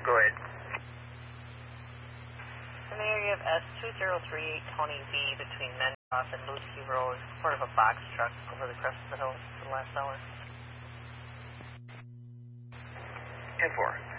Go ahead. In the area of S2038 Tony V between Mendoff and Lucy Road, part of a box truck over the crest of the hill for the last hour. 10-4.